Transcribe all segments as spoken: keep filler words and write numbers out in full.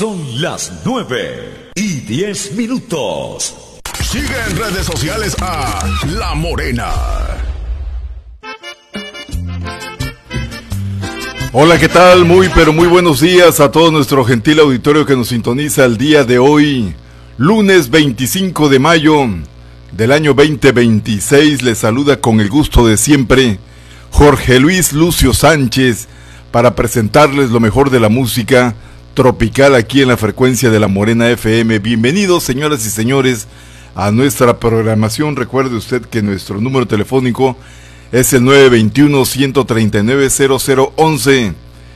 Son las nueve y diez minutos. Sigue en redes sociales a La Morena. Hola, ¿qué tal? Muy, pero muy buenos días a todo nuestro gentil auditorio que nos sintoniza el día de hoy, lunes veinticinco de mayo del año veinte veintiséis. Les saluda con el gusto de siempre Jorge Luis Lucio Sánchez para presentarles lo mejor de la música tropical aquí en la frecuencia de La Morena F M. Bienvenidos, señoras y señores, a nuestra programación. Recuerde usted que nuestro número telefónico es el nueve dos uno, uno tres nueve, cero cero uno uno.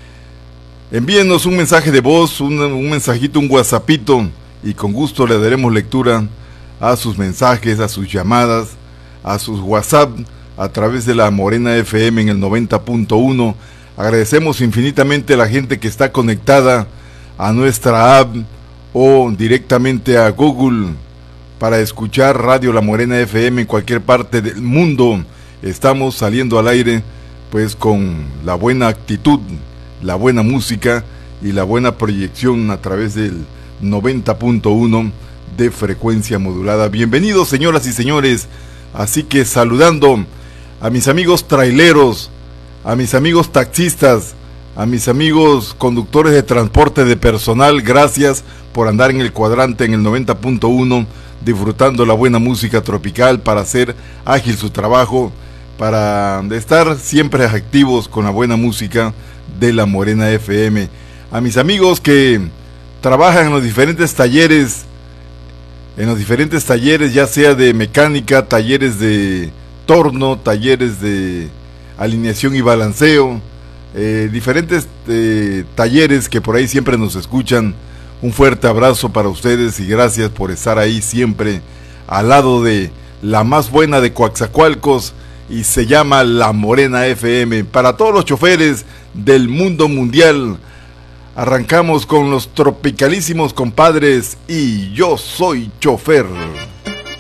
Envíenos un mensaje de voz, un, un mensajito, un whatsappito, y con gusto le daremos lectura a sus mensajes, a sus llamadas, a sus WhatsApp a través de La Morena F M en el noventa punto uno. Agradecemos infinitamente a la gente que está conectada a nuestra app o directamente a Google para escuchar Radio La Morena F M en cualquier parte del mundo. Estamos saliendo al aire pues con la buena actitud, la buena música y la buena proyección a través del noventa punto uno de frecuencia modulada. Bienvenidos, señoras y señores. Así que saludando a mis amigos traileros, a mis amigos taxistas, a mis amigos conductores de transporte de personal, gracias por andar en el cuadrante en el noventa punto uno, disfrutando la buena música tropical para hacer ágil su trabajo, para estar siempre activos con la buena música de La Morena F M. A mis amigos que trabajan en los diferentes talleres, en los diferentes talleres, ya sea de mecánica, talleres de torno, talleres de alineación y balanceo, eh, diferentes eh, talleres que por ahí siempre nos escuchan. Un fuerte abrazo para ustedes y gracias por estar ahí siempre al lado de la más buena de Coatzacoalcos, y se llama La Morena F M. Para todos los choferes del mundo mundial, arrancamos con los tropicalísimos compadres y Yo Soy Chofer.